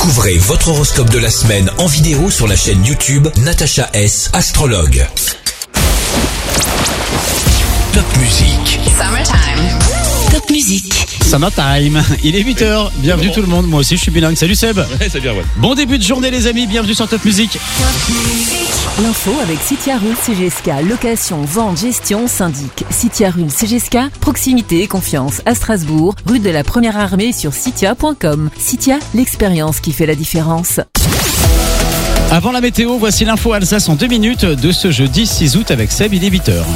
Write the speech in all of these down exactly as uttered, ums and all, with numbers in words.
Découvrez votre horoscope de la semaine en vidéo sur la chaîne YouTube Natacha S, astrologue. Top musique. Summertime. Top musique. Summertime, il est huit heures, bienvenue tout le monde, moi aussi je suis bilingue, salut Seb. Ouais, salut Erwan. Bon début de journée les amis, bienvenue sur Top Musique. L'info avec Citia Rules C G S K, location, vente, gestion, syndic. Citia Rules C G S K, proximité et confiance à Strasbourg, rue de la Première Armée sur citia point com. Citia, l'expérience qui fait la différence. Avant la météo, voici l'info Alsace en deux minutes de ce jeudi six août avec Seb, il est huit heures.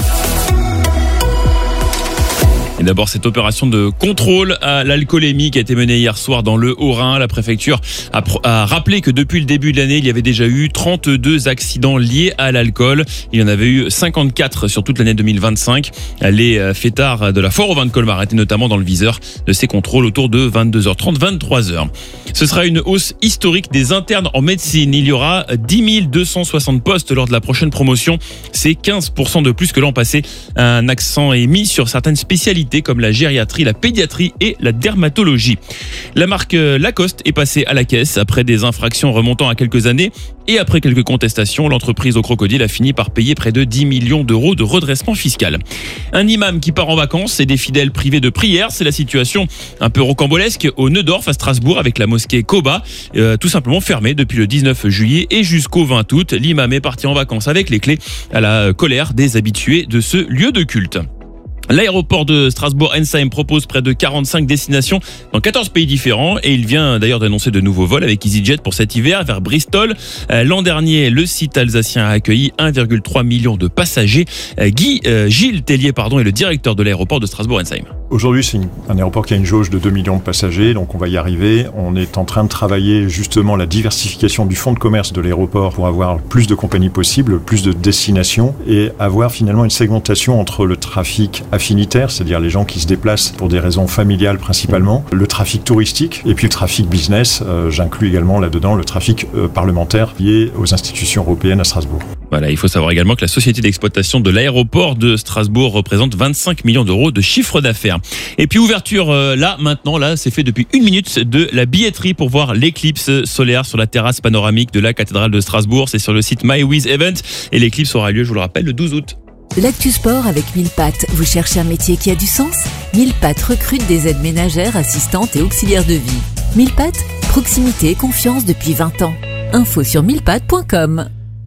Et d'abord, cette opération de contrôle à l'alcoolémie qui a été menée hier soir dans le Haut-Rhin. La préfecture a, pr- a rappelé que depuis le début de l'année, il y avait déjà eu trente-deux accidents liés à l'alcool. Il y en avait eu cinquante-quatre sur toute l'année deux mille vingt-cinq. Les fêtards de la Foire au vin de Colmar étaient notamment dans le viseur de ces contrôles autour de vingt-deux heures trente, vingt-trois heures. Ce sera une hausse historique des internes en médecine. Il y aura dix mille deux cent soixante postes lors de la prochaine promotion. C'est quinze pour cent de plus que l'an passé. Un accent est mis sur certaines spécialités comme la gériatrie, la pédiatrie et la dermatologie. La marque Lacoste est passée à la caisse après des infractions remontant à quelques années et après quelques contestations, l'entreprise au crocodile a fini par payer près de dix millions d'euros de redressement fiscal. Un imam qui part en vacances et des fidèles privés de prière, c'est la situation un peu rocambolesque au Neudorf à Strasbourg avec la mosquée Koba, euh, tout simplement fermée depuis le dix-neuf juillet et jusqu'au vingt août. L'imam est parti en vacances avec les clés à la colère des habitués de ce lieu de culte. L'aéroport de Strasbourg-Ensheim propose près de quarante-cinq destinations dans quatorze pays différents et il vient d'ailleurs d'annoncer de nouveaux vols avec EasyJet pour cet hiver vers Bristol. L'an dernier, le site alsacien a accueilli un virgule trois million de passagers. Guy euh, Gilles Tellier pardon, est le directeur de l'aéroport de Strasbourg-Ensheim. Aujourd'hui, c'est une, un aéroport qui a une jauge de deux millions de passagers, donc on va y arriver. On est en train de travailler justement la diversification du fonds de commerce de l'aéroport pour avoir plus de compagnies possibles, plus de destinations et avoir finalement une segmentation entre le trafic affinitaire, c'est-à-dire les gens qui se déplacent pour des raisons familiales principalement, le trafic touristique et puis le trafic business. Euh, j'inclus également là-dedans le trafic euh, parlementaire lié aux institutions européennes à Strasbourg. Voilà, il faut savoir également que la société d'exploitation de l'aéroport de Strasbourg représente vingt-cinq millions d'euros de chiffre d'affaires. Et puis ouverture euh, là, maintenant, là, c'est fait depuis une minute de la billetterie pour voir l'éclipse solaire sur la terrasse panoramique de la cathédrale de Strasbourg. C'est sur le site MyWiz Event et l'éclipse aura lieu, je vous le rappelle, le douze août. L'actu sport avec mille pattes. Vous cherchez un métier qui a du sens ? mille pattes recrute des aides ménagères, assistantes et auxiliaires de vie. mille pattes, proximité et confiance depuis vingt ans. Info sur mille pattes point com.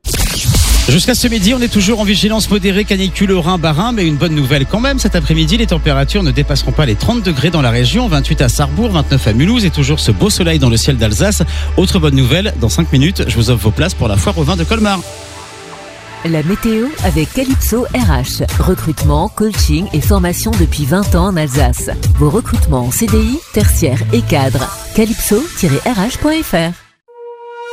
Jusqu'à ce midi, on est toujours en vigilance modérée canicule au Rhin-Bas-Rhin, mais une bonne nouvelle quand même. Cet après-midi, les températures ne dépasseront pas les trente degrés dans la région, vingt-huit à Sarrebourg, vingt-neuf à Mulhouse et toujours ce beau soleil dans le ciel d'Alsace. Autre bonne nouvelle, dans cinq minutes, je vous offre vos places pour la foire au vin de Colmar. La météo avec Calypso R H. Recrutement, coaching et formation depuis vingt ans en Alsace. Vos recrutements en C D I, tertiaire et cadre. calypso tiret r h point f r